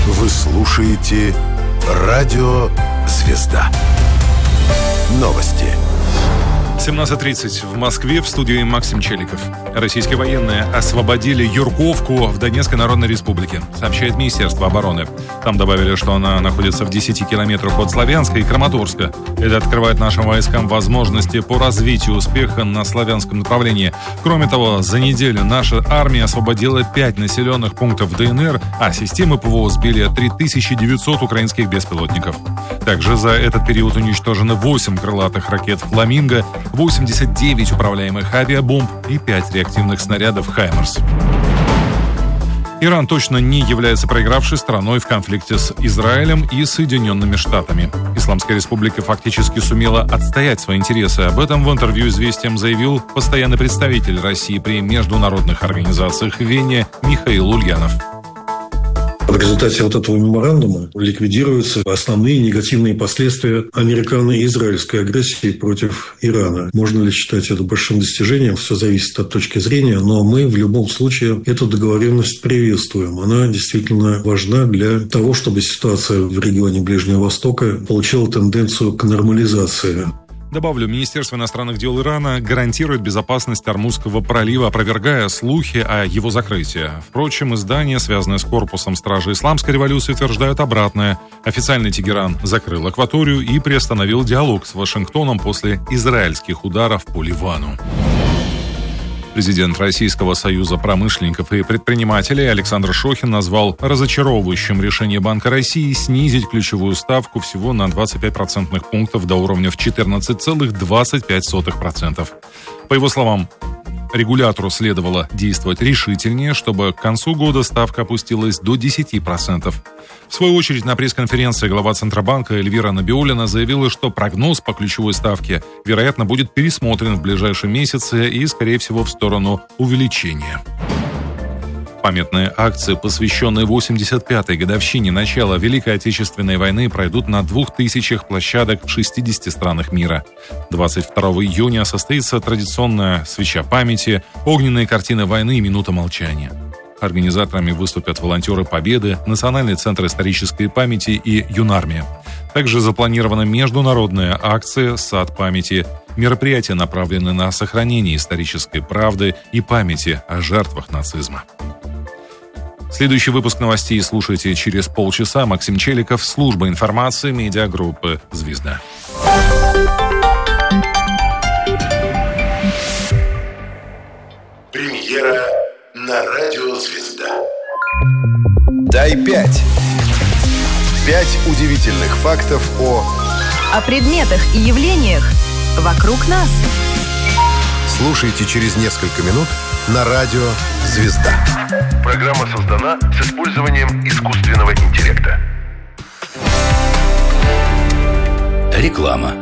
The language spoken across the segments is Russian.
Вы слушаете «Радио Звезда». Новости. 17:30 в Москве, в студии Максим Челиков. Российские военные освободили Юрковку в Донецкой Народной Республике, сообщает Министерство обороны. Там добавили, что она находится в 10 километрах от Славянска и Краматорска. Это открывает нашим войскам возможности по развитию успеха на славянском направлении. Кроме того, за неделю наша армия освободила 5 населенных пунктов ДНР, а системы ПВО сбили 3900 украинских беспилотников. Также за этот период уничтожено 8 крылатых ракет «Фламинго», 89 управляемых авиабомб и 5 реактивных снарядов «Хаймерс». Иран точно не является проигравшей страной в конфликте с Израилем и Соединенными Штатами. Исламская республика фактически сумела отстоять свои интересы. Об этом в интервью «Известиям» заявил постоянный представитель России при международных организациях в Вене Михаил Ульянов. В результате вот этого меморандума ликвидируются основные негативные последствия американо-израильской агрессии против Ирана. Можно ли считать это большим достижением? Все зависит от точки зрения, но мы в любом случае эту договоренность приветствуем. Она действительно важна для того, чтобы ситуация в регионе Ближнего Востока получила тенденцию к нормализации. Добавлю, Министерство иностранных дел Ирана гарантирует безопасность Ормузского пролива, опровергая слухи о его закрытии. Впрочем, издания, связанные с корпусом стражи Исламской революции, утверждают обратное. Официальный Тегеран закрыл акваторию и приостановил диалог с Вашингтоном после израильских ударов по Ливану. Президент Российского союза промышленников и предпринимателей Александр Шохин назвал разочаровывающим решение Банка России снизить ключевую ставку всего на 25 процентных пунктов до уровня в 14,25%. По его словам, регулятору следовало действовать решительнее, чтобы к концу года ставка опустилась до 10%. В свою очередь, на пресс-конференции глава Центробанка Эльвира Набиуллина заявила, что прогноз по ключевой ставке, вероятно, будет пересмотрен в ближайшие месяцы и, скорее всего, в сторону увеличения. Памятные акции, посвященные 85-й годовщине начала Великой Отечественной войны, пройдут на 2000 площадок в 60 странах мира. 22 июня состоится традиционная свеча памяти, огненные картины войны и минута молчания. Организаторами выступят волонтеры Победы, Национальный центр исторической памяти и Юнармия. Также запланирована международная акция «Сад памяти». Мероприятия направлены на сохранение исторической правды и памяти о жертвах нацизма. Следующий выпуск новостей слушайте через полчаса. Максим Челиков, служба информации, медиагруппы «Звезда». Премьера на радио «Звезда». Дай 5. 5 удивительных фактов о предметах и явлениях вокруг нас. Слушайте через несколько минут на радио «Звезда». Программа создана с использованием искусственного интеллекта. Реклама.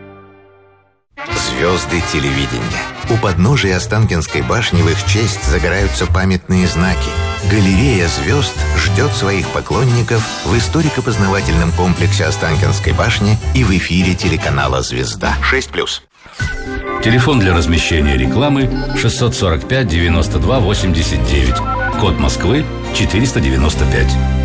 Звезды телевидения. У подножия Останкинской башни в их честь загораются памятные знаки. Галерея звезд ждет своих поклонников в историко-познавательном комплексе Останкинской башни и в эфире телеканала «Звезда». 6+. Телефон для размещения рекламы 645 92 89. Код Москвы 495.